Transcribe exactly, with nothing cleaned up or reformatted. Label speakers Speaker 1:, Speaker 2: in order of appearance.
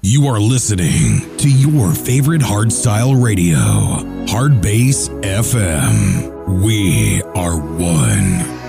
Speaker 1: You are listening to your favorite hardstyle radio, Hard Bass F M. We are one.